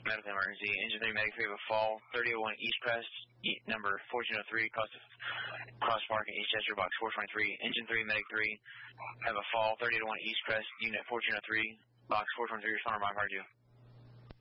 Medical emergency. Engine 3, Medic 3 have a fall. 3001 East Crest, number 1403, cross parking East Chester, box 423. Engine 3, Medic 3 have a fall. 3001 East Crest, unit 1403, box 423. Responder, my card you.